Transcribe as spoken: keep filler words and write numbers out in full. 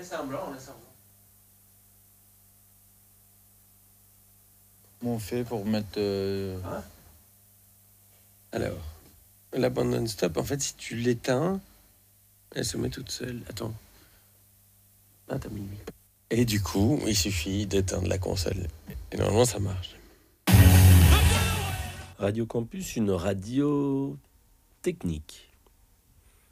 semblant, on fait semblant. Comment on fait pour mettre... Euh... Hein? Alors, la bande non-stop, en fait, si tu l'éteins, elle se met toute seule. Attends. Ah, t'as mis lui. Et du coup, il suffit d'éteindre la console. Et normalement, ça marche. Radio Campus, une radio technique.